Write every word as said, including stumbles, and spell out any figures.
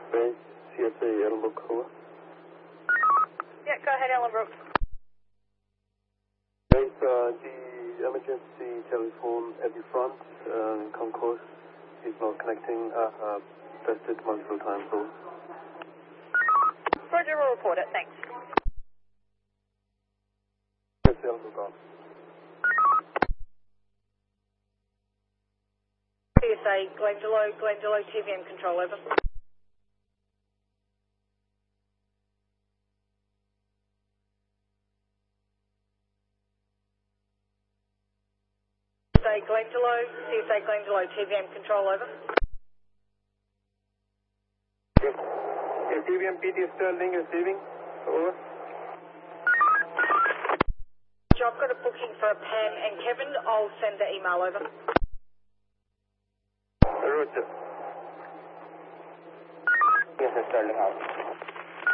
Base, C S A, Ellenbrook, over. Yeah, go ahead, Ellenbrook. Base, uh, the emergency telephone at the front, uh, in concourse, is not connecting. Uh, uh, pressed it multiple times, over. Roger, we'll report it, thanks. Yes, Ellenbrook, on. C S A, Glendalough, Glendalough, T V M control, over. C S A, Glendalough, C S A, Glendalough, T V M control, over. Okay, T V M P T Sterling receiving, over. I've got a booking for Pam and Kevin. I'll send the email over. Roger. Yes, Sterling House.